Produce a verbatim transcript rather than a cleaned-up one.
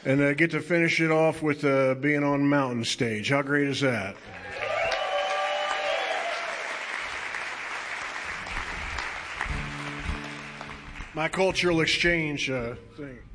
and uh, get to finish it off with uh, being on Mountain Stage. How great is that? My cultural exchange uh, thing.